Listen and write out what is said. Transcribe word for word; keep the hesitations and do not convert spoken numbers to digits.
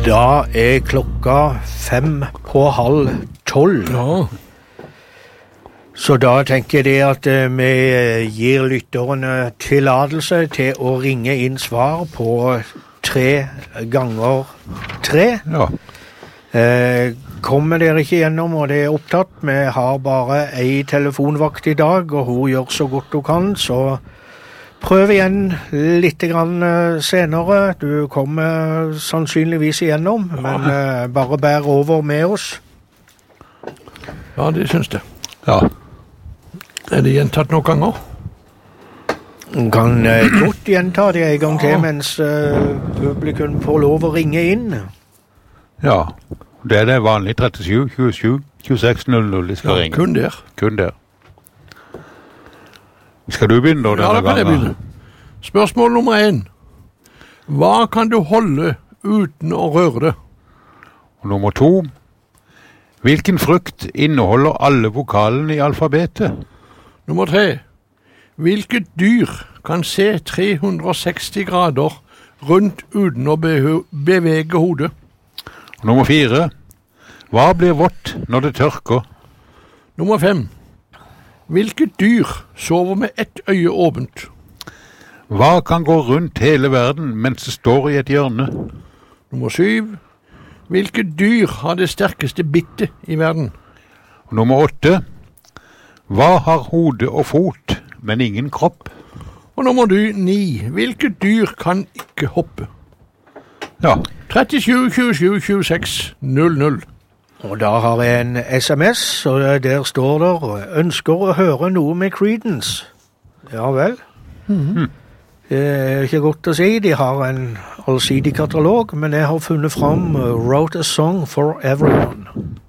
Da er klokka fem på halv tolv. Ja. Så da tenker jeg det at eh, vi gir lytterne tilladelse til å ringe inn svar på tre ganger tre. Ja. Eh, kommer dere ikke gjennom, og det er opptatt, vi har bare ei telefonvakt i dag, og hun gjør så godt hun kan, så prøv igjen litt grann senere. Du kommer sannsynligvis igjennom, men eh, bare bær over med oss. Ja, det synes jeg. Ja. Er det gjentatt noen ganger? Du kan eh, godt gjenta det en gang til, mens eh, publikum får lov å ringe inn. Ja. Det er det vanlig trettisju, tjuesju, tjueseks, null null de skal Ja, ringe. kun der. Kun der. Skal du begynne da Ja, denne da kan jeg gangen? begynne. Spørsmål nummer en. Hva kan du holde uten å røre det? Og nummer to. Hvilken frukt inneholder alle vokalene i alfabetet? Nummer tre. Hvilket dyr kan se tre hundre og seksti grader rundt uten å beho- bevege hodet? Og nummer fire. Hva blir vått når det tørker? Nummer fem. Hvilket dyr sover med ett øye åpent? Hva kan gå rundt hele verden mens det står i et hjørne? Nummer syv. Hvilket dyr har det sterkeste bittet i verden? Og nummer åtte. Hva har hode og fot, men ingen kropp? Og nummer dy- ni. Hvilket dyr kan ikke hoppe? Ja. trettisju, tjuesju, tjueseks, null null. Og da har jeg en sms, og der står det, ønsker å høre noe med Creedence. Ja vel. Mhm. Det er ikke godt å si, de har en allsidig katalog, men jeg har funnet fram uh, Wrote a Song for Everyone.